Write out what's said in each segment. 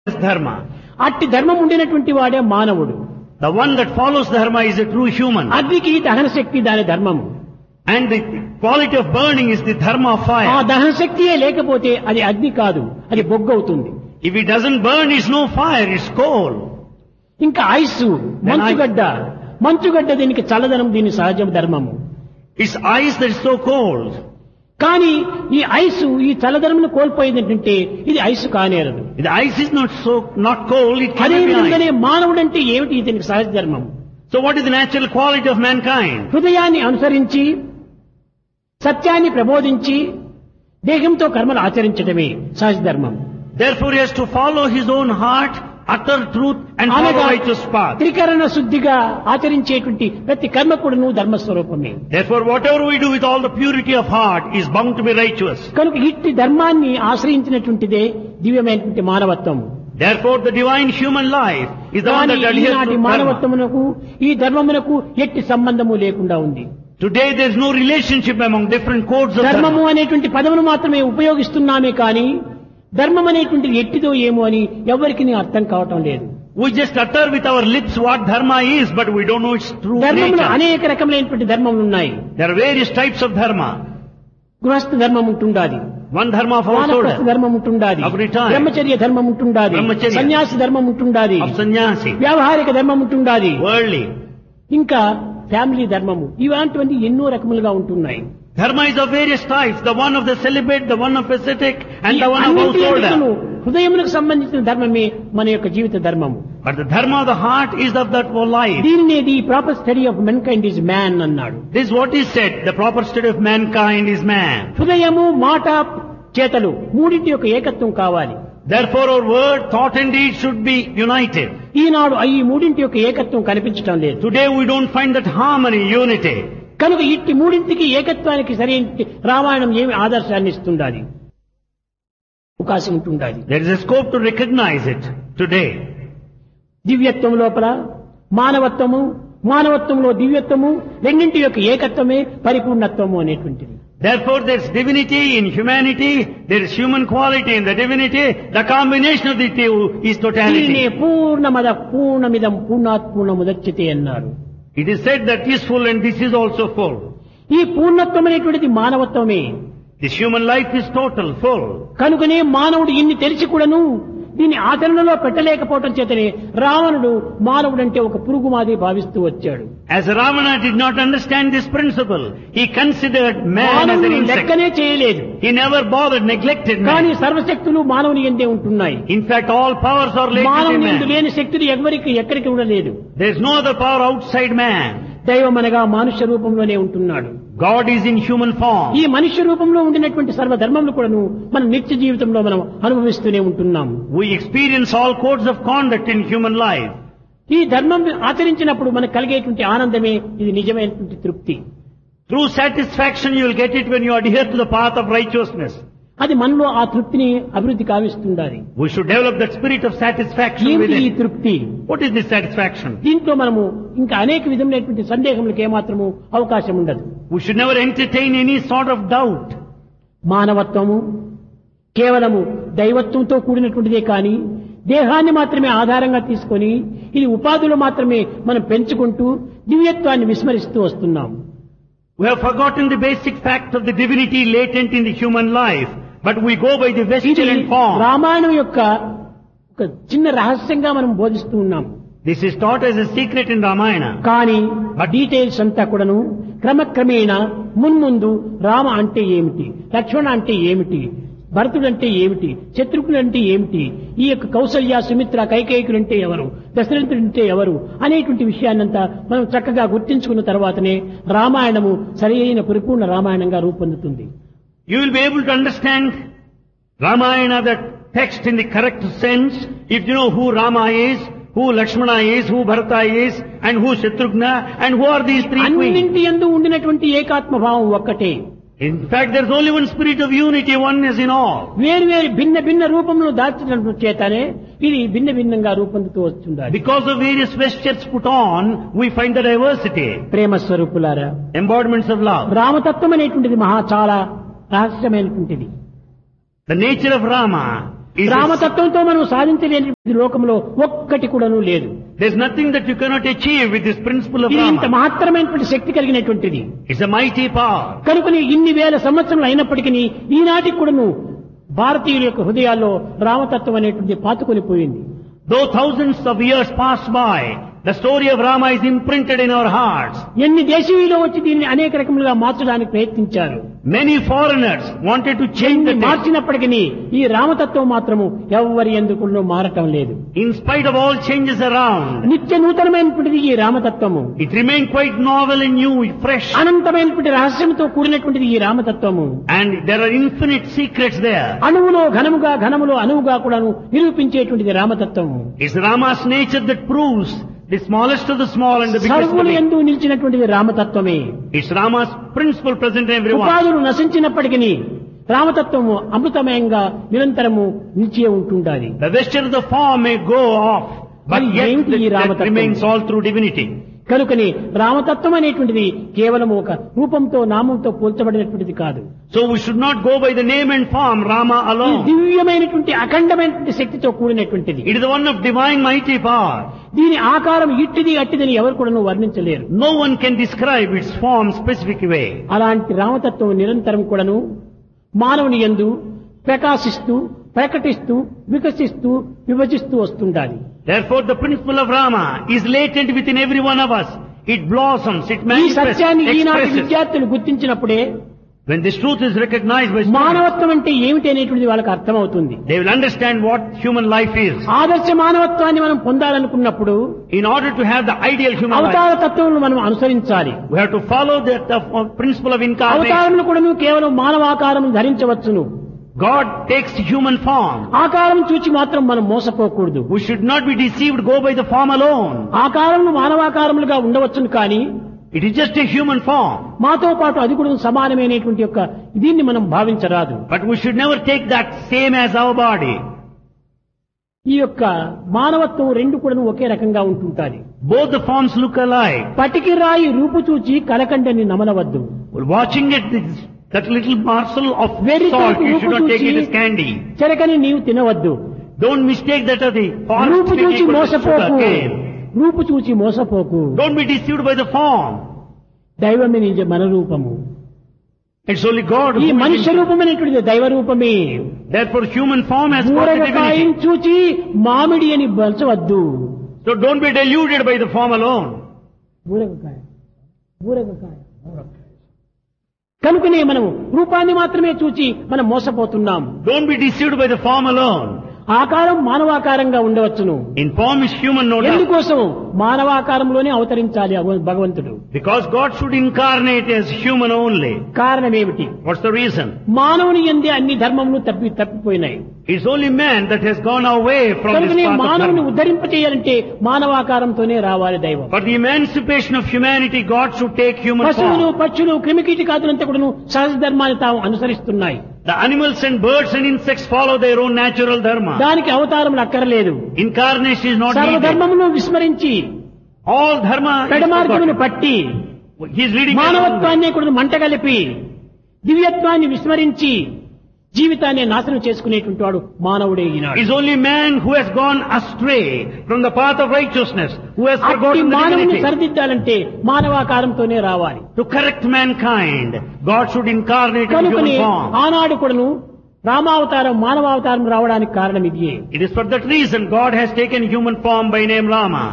dharma. అట్టి ధర్మం ఉండినటువంటి వాడే మానవుడు. The one that follows dharma is a true human. అగ్నికి దహన శక్తి దాని ధర్మము. And the quality of burning is the dharma of ఆ fire. దహన శక్తియే లేకపోతే అది అగ్ని కాదు, అది బొగ్గవుతుంది. If it doesn't burn, it's no fire, it's coal. ఇంకా ఐస్, మంచుగడ్డ దీనికి చల్లదనం, దీని సహజ ధర్మము. It's ice that is so cold. కానీ ఈ ఐస్ ఈ చల్లదనమును కోల్పోయింది ఏంటంటే ఇది ice కానేరదు. The ice is not cold, it అదే cannot be విధంగానే ice. మానవుడంటే ఏమిటి, దీనికి సహజ ధర్మము. So what is the natural quality of mankind? హృదయాన్ని అనుసరించి సత్యాన్ని ప్రబోధించి దేహంతో కర్మలు ఆచరించడమే సహజ ధర్మం. Therefore he has to follow his own heart, utter truth and follow అనగా righteous path. త్రికరణ శుద్ధిగా ఆచరించేటువంటి ప్రతి కర్మ కూడాను ధర్మస్వరూపమే. Therefore whatever we do with all the purity of heart is bound to be righteous. కనుక ఇట్టి ధర్మాన్ని ఆశ్రయించినటువంటిదే దివ్యమైనటువంటి మానవత్వం. Therefore the divine human life is the one కానీ that adheres ఈనాటి to dharma. మానవత్వమునకు ఈ ధర్మమునకు ఎట్టి సంబంధము లేకుండా ఉంది. Today there is no relationship among different codes of ధర్మము dharma. అనేటువంటి పదమును మాత్రమే ఉపయోగిస్తున్నామే కానీ ధర్మం అనేటువంటి ఎట్టిదో ఏమో అని ఎవరికి అర్థం కావటం లేదు. We just utter with our lips what dharma is, but we don't know its true ధర్మములు nature. అనేక రకములైనటువంటి ధర్మములు ఉన్నాయి. There are various types of dharma. గృహస్థ ధర్మం ఉంటుండాది, One dharma of వానప్రస్థ householder, ధర్మం ఉంటుండాది, Of retirement. బ్రహ్మచర్య ధర్మం ఉంటుండాది, Brahmacharya. సన్యాసి ధర్మం ఉంటుండాది, of sannyasi, వ్యావహారిక ధర్మం ఉంటుండాది, worldly. ఇంకా ఫ్యామిలీ ధర్మము, ఇలాంటివన్నీ ఎన్నో రకములుగా ఉంటున్నాయి. Dharma is of various types. The one of the celibate, the one of ascetic, and the one of అన్నింటి householder. ఎందుకును హృదయమునకు సంబంధించిన ధర్మమే మన యొక్క జీవిత ధర్మము. But the dharma of the heart is of that whole life. దీనినే the proper study of మెన్కైండ్ is man అన్నాడు. This is what is said. The proper state of mankind is man. హృదయము, మాట, చేతలు మూడింటి యొక్క ఏకత్వం కావాలి. Therefore our word, thought and deed should be united. ఈనాడు ఈ మూడింటి యొక్క ఏకత్వం కనిపించడం లేదు. Today we don't find that harmony, unity. కనుక ఇట్టి మూడింటికి ఏకత్వానికి సరైన రామాయణం ఏమి ఆదర్శాన్ని ఇస్తుండాలి, అవకాశం ఉంటుండాలి. There is a scope to recognize it today. దివ్యత్వం లోపల మానవత్వము, మానవత్వంలో దివ్యత్వము, రెండింటి యొక్క ఏకత్వమే పరిపూర్ణత్వము అనేటువంటిది. Therefore there is divinity in humanity, there is human quality in the divinity. The combination of the two is దీనినే totality. పూర్ణమద పూర్ణమిదం పూర్ణాత్ పూర్ణముదచ్యతే అన్నారు. It is said that is full and this is also full. ఈ పూర్ణత్వం అనేటువంటిది మానవత్వమే. This human life is total, full. కనుకనే మానవుడు ఇన్ని తెలిసి కూడాను దీన్ని ఆచరణలో పెట్టలేకపోవటం చేతనే రావణుడు మానవుడంటే ఒక పురుగు మాదిరి భావిస్తూ వచ్చాడు. As Ravana did not understand this principle, he considered man as an మానవుని insect. లెక్కనే చేయలేదు. He never bothered, neglected కానీ man. సర్వశక్తులు మానవుని ఎందే ఉంటున్నాయి. In fact, all powers are latent in మానవుని ఎందు man. లేని శక్తులు ఎక్కడికి కూడా లేదు. There is no other power outside man. దైవం అనగా మనుష్య రూపంలోనే ఉంటున్నాడు. God is in human form. ఈ మనుష్య రూపంలో ఉండినటువంటి సర్వధర్మములు కూడాను మన నిత్య జీవితంలో మనం అనుభవిస్తూనే ఉంటున్నాము. We experience all codes of conduct in human life. ఈ ధర్మం ఆచరించినప్పుడు మనకు కలిగేటువంటి ఆనందమే ఇది నిజమైనటువంటి తృప్తి. Through satisfaction you will get it when you adhere to the path of righteousness. అది మనలో ఆ తృప్తిని అభివృద్ధి కావిస్తుండాలి. We should develop that spirit of satisfaction ఏమిటి ఈ within. తృప్తి? What is this satisfaction? దీంట్లో మనము ఇంకా అనేక విధములైనటువంటి సందేహములకు ఏమాత్రము అవకాశం ఉండదు. We should never entertain any sort of doubt. మానవత్వము కేవలము దైవత్వంతో కూడినటువంటిదే కానీ దేహాన్ని మాత్రమే ఆధారంగా తీసుకొని ఇది ఉపాధులు మాత్రమే మనం పెంచుకుంటూ దివ్యత్వాన్ని విస్మరిస్తూ వస్తున్నాం. We have forgotten the basic fact of the divinity latent in the human life, but we go by the ఇది vesture and form. రామాయణం యొక్క ఒక చిన్న రహస్యంగా మనం బోధిస్తూ ఉన్నాం. This is taught as a secret in Ramayana. కానీ డీటెయిల్స్ అంతా కూడాను క్రమక్రమేణ మున్ముందు రామ అంటే ఏమిటి, లక్ష్మణ అంటే ఏమిటి, భరతుడు అంటే ఏమిటి, శత్రుఘ్నుడు అంటే ఏమిటి, ఈ యొక్క కౌసల్య, సుమిత్ర, కైకేయికులు అంటే ఎవరు, దశరథుడు అంటే ఎవరు అనేటువంటి విషయాన్నంతా మనం చక్కగా గుర్తించుకున్న తర్వాతనే రామాయణము సరైన పరిపూర్ణ రామాయణంగా రూపొందుతుంది. You will be able to understand Ramayana, the text in the correct sense, if you know who Rama is, who Lakshmana is, who Bharata is, and who Shatrughna, and who are these three queens. అన్నింటి యందు ఉండినటువంటి ఏకాత్మ భావం ఒక్కటే. In fact, there is only one spirit of unity, oneness in all. వేరు వేరు భిన్న భిన్న రూపంలో దాల్చడం చేతనే ఇది భిన్న భిన్నంగా రూపొందుతూ వస్తుంది. Because of various vestures put on, we find the diversity. ప్రేమ స్వరూపులారా, Embodiments of love. రామతత్వం అనేటువంటిది చాలా రహస్యమైనటువంటిది. The nature of Rama Is రామతత్వంతో మనం సాధించలేని లోకంలో ఒక్కటి కూడాను లేదు. There's nothing that you cannot achieve with this principle of ఇది ఇంత Rama. మహత్తరమైనటువంటి శక్తి కలిగినటువంటిది. It's a mighty power. కనుకని ఇన్ని వేల సంవత్సరాలు అయినప్పటికీ ఈనాటికి కూడాను భారతీయుల యొక్క హృదయాల్లో రామతత్వం అనేటువంటి పాతుకొని పోయింది. Though thousands of years pass by, the story of Rama is imprinted in our hearts. ఎన్ని దేశీయులు వచ్చి దీన్ని అనేక రకములుగా మార్చడానికి ప్రయత్నించారు. Many foreigners wanted to change the text. మార్చినప్పటికీ ఈ రామతత్వం మాత్రము ఎవరి ఎందుకు మారటం లేదు. In spite of all changes around, నిత్య నూతనమైనటువంటిది ఈ రామతత్వము. it remained quite novel and new, fresh. అనంతమైనటువంటి రహస్యంతో కూడినటువంటిది ఈ రామతత్వము. And there are infinite secrets there. అణువులో ఘనముగా ఘనములో అణువుగా కూడాను నిరూపించేటువంటిది రామతత్వము. It's Rama's nature that proves the smallest of the small and the biggest of the సర్వులు big. యందు నిలిచినటువంటిది రామతత్వమే. It's Rama's principle present in everyone. ఉపాధులు నశించినప్పటికీ రామతత్వము అమృతమయంగా నిరంతరము నిలిచే ఉంటుండాలి. The vesture of the form may go off, but మరి yet ఏంటి ఈ that రామతత్వం? remains all through divinity. కనుకని రామతత్వం అనేటువంటిది కేవలం ఒక రూపంతో నామంతో పోల్చబడినటువంటిది కాదు. So we should not go by the name and form Rama ఇది alone. దివ్యమైనటువంటి అఖండమైనటువంటి శక్తితో కూడినటువంటిది. It is the one of divine mighty power. దీని ఆకారం ఇట్టిది అట్టిదని ఎవరు కూడా వర్ణించలేరు. No one can describe its form specific way. అలాంటి రామతత్వం నిరంతరం కూడాను మానవుని యందు ప్రకాశిస్తూ ప్రకటిస్తూ వికసిస్తూ విభజిస్తూ వస్తుండాలి. Therefore the principle of Rama is latent within every one of us. It blossoms, it ఈ manifests, సత్యాన్ని ఈనాటి expresses. విద్యార్థులు గుర్తించినప్పుడే When this truth is recognized by students, మానవత్వం అంటే ఏమిటి అనేటువంటిది వాళ్ళకి అర్థమవుతుంది. they will understand what human life is. ఆదర్శ మానవత్వాన్ని మనం పొందాలనుకున్నప్పుడు In order to have the ideal human life, అవతార తత్వం మనం అనుసరించాలి. we have to follow the principle of incarnation. అవతారములు కూడా కేవలం మానవాకారం ధరించవచ్చును. God takes human form. ఆకారం చూచి మాత్రం మనం మోసపోకూడదు. We should not be deceived, go by the form alone. ఆకారములు మానవాకారములుగా ఉండవచ్చును కానీ It is just a human form. మాతో పాటు అది కూడా సమానమైనటువంటి యొక్క దీన్ని మనం భావించరాదు. But we should never take that same as our body. ఈ యొక్క మానవత్వం రెండు కూడా ఒకే రకంగా ఉంటుంటాది. Both the forms look alike. పటికి రాయి రూపు చూచి కలకండని నమలవద్దు. Watching it, that little morsel of Very salt, you roopu should not take it chuchi as candy. చెరకని నీవు తినవద్దు. Don't mistake that as the form రూపు to be చూచి equal to మోసపోకు. sugar cane. రూపు చూచి మోసపోకు. Don't be deceived by the form. దైవమే నిజ మన రూపము. It's only God ఈ who మనుష్య is. రూపమైనటువంటిది దైవ రూపమే. Therefore human form has got the ఊరగకాయని divinity. చూచి మామిడి అని బలచవద్దు. So don't be deluded by the form alone. ఊరగకాయ కనుకనే మనం రూపాన్ని మాత్రమే చూచి మనం మోసపోతున్నాం. Don't be deceived by the form alone. ఆకారం మానవాకారంగా ఉండవచ్చును. In form is human, no doubt. ఎందుకోసం మానవాకారంలోనే అవతరించాలి భగవంతుడు. Because God should incarnate as human only. కారణం ఏమిటి? What's the reason? మానవుని యందే అన్ని ధర్మములు తప్పిపోయినాయి. It's only man that has gone away from this కనుకనే path of మానవుని dharma. ఉద్ధరింపచేయాలంటే మానవాకారంతోనే రావాలి దైవం. For the emancipation of humanity, God should take human పశువులు form. పక్షులు క్రిమికీటకాదులంతా కూడా సహజ ధర్మాన్ని తాము అనుసరిస్తున్నాయి. The animals and birds and insects follow their own natural dharma. దానికి అవతారములు అక్కర్లేదు. Incarnation is not needed. సర్వధర్మమును విస్మరించి All dharma is పెడమార్గమును forgotten. పట్టి He is leading us on. మానవత్వాన్ని కూడా మంటగలిపి దివ్యత్వాన్ని విస్మరించి జీవితాన్ని నాశనం చేసుకునేటువంటి వాడు మానవుడే ఈనాడు. It's only man who has gone astray from the path of righteousness, who has అట్టి forgotten the మానవుని divinity. సరిదిద్దాలంటే మానవాకారంతోనే రావాలి. To correct mankind, God should incarnate in కనుకనే human form. ఆనాడు కూడాను రామావతారం మానవావతారం రావడానికి కారణం ఇదే. It is for that reason God has taken human form by name Rama.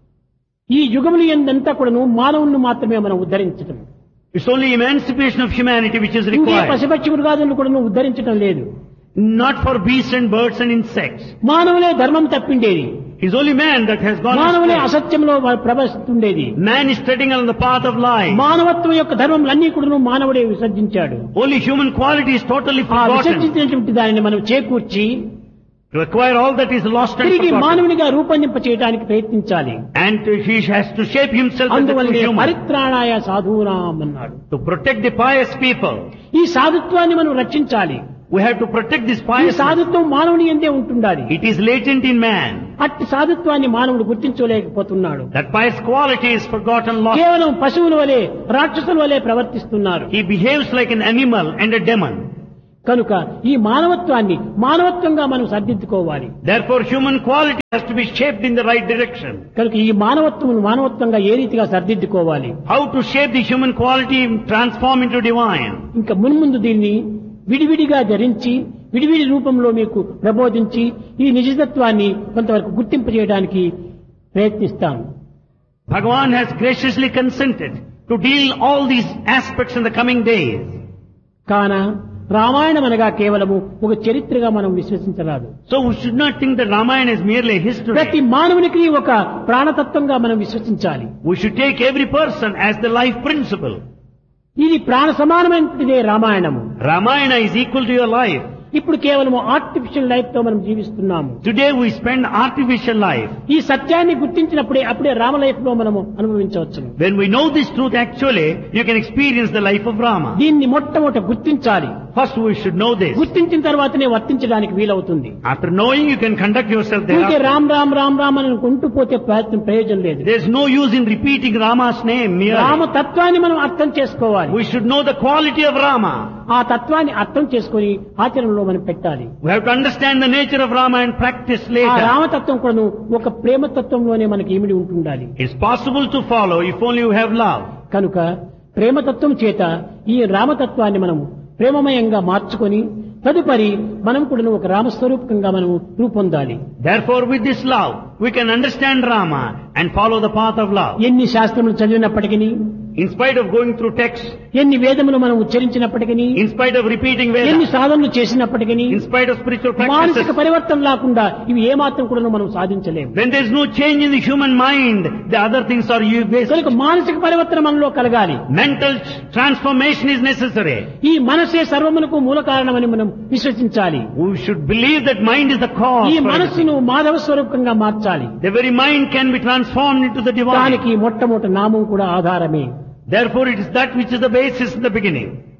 ఈ యుగములు ఎందంతా కూడాను మానవుని మాత్రమే మనం ఉద్ధరించటం. It's only emancipation of humanity which is ఇంకే required. పశుపక్షి మృగాదులను కూడా ఉద్ధరించటం లేదు. Not for beasts and birds and insects. మానవులే ధర్మం తప్పిండేది. It's only man that has gone మానవులే astray. అసత్యంలో ప్రవహిస్తుండేది. Man is treading on the path of lies. మానవత్వం యొక్క ధర్మములన్నీ కూడా మానవుడే విసర్జించాడు. Only human quality is totally ఆ forgotten. విసర్జించినటువంటి దానిని మనం చేకూర్చి To acquire all that is lost and తిరిగి forgotten. మానవునిగా రూపొందింప చేయడానికి ప్రయత్నించాలి. And he has to shape himself as a true అందువల్లనే human. పరిత్రాణాయ సాధూనాం అన్నాడు. To protect the pious people. ఈ సాధుత్వాన్ని మనం రక్షించాలి. We have to protect this ఈ pious. సాధుత్వం మానవుని ఎందే ఉంటుండాలి. It is latent in man. అట్టి సాధుత్వాన్ని మానవుడు గుర్తించలేకపోతున్నాడు. That pious quality is forgotten, lost. కేవలం పశువుల వలె రాక్షసుల వలె ప్రవర్తిస్తున్నారు. He behaves like an animal and a demon. కనుక ఈ మానవత్వాన్ని మానవత్వంగా మనం సర్దిద్దుకోవాలి. Therefore, human quality has to be shaped in the right direction. కనుక ఈ మానవత్వంగా ఏ రీతిగా సర్దిద్దుకోవాలి, How to shape the human quality, transform into divine. ఇంకా మున్ముందు దీన్ని విడివిడిగా ధరించి విడివిడి రూపంలో మీకు ప్రబోధించి ఈ నిజతత్వాన్ని కొంతవరకు గుర్తింపు చేయడానికి ప్రయత్నిస్తాం. Bhagavan has graciously consented to deal all these aspects in the coming days. కాన రామాయణం అనగా కేవలము ఒక చరిత్రగా మనం విశ్వసించరాదు. So we should not think that Ramayana is merely a history. ప్రతి మానవునికి ఒక ప్రాణతత్వంగా మనం విశ్వసించాలి. We should take every person as the life principle. ఇది ప్రాణ సమానమైనదే రామాయణము. Ramayana is equal to your life. ఇప్పుడు కేవలం ఆర్టిఫిషియల్ లైఫ్ తో మనం జీవిస్తున్నాము. Today we spend artificial life. ఈ సత్యాన్ని గుర్తించినప్పుడే అప్పుడే రామ లైఫ్ లో మనము అనుభవించవచ్చు. When we know this truth, actually, you can experience the life of Rama. దీన్ని మొట్టమొదట గుర్తించాలి. First we should know this. గుర్తించిన తర్వాతనే వర్తించడానికి వీలవుతుంది. After knowing, you can conduct yourself ఊరికే thereafter. రామ్ రామ్ రామ్ రామ్ అని అనుకుంటూ పోతే ప్రయోజనం లేదు. There is no use in repeating Rama's name Rama merely. తత్వాన్ని మనం అర్థం చేసుకోవాలి. We should know the quality of Rama. ఆ తత్వాన్ని అర్థం చేసుకుని ఆచరణలో మనం పెట్టాలి. We have to understand the nature of Rama and practice ఆ later. రామతత్వం కూడా ఒక ప్రేమతత్వంలోనే మనకి ఇమిడి ఉంటుండాలి. It's possible to follow if only you have love. కనుక ప్రేమతత్వం చేత ఈ రామతత్వాన్ని మనము ప్రేమమయంగా మార్చుకొని తదుపరి మనం కూడా ఒక రామస్వరూపకంగా మనము రూపొందాలి. Therefore, with this love, we can understand Rama and follow the path of love. ఎన్ని శాస్త్రములు చదివినప్పటికీ, In spite of going through texts, ఎన్ని వేదములు మనం ఉచ్చరించినప్పటికీ, in spite of repeating ఎన్ని Vedas, సాధనలు చేసినప్పటికీ, in spite of spiritual మానసిక practices, పరివర్తన లేకుండా ఇవి ఏమాత్రం కూడా మనం సాధించలేము. when there is no change in the human mind, the other things are based. కనుక మానసిక పరివర్తన మనలో కలగాలి. Mental transformation is necessary. ఈ మనసే సర్వమునకు మూల కారణమని మనం విశ్వసించాలి. We should believe that mind is the cause. ఈ for everything. మనస్సును మాధవ స్వరూపంగా మార్చాలి. The very mind can be transformed into the divine. దానికి మొట్టమొదటి నామం కూడా ఆధారమే. Therefore, it is that which is the basis in the beginning.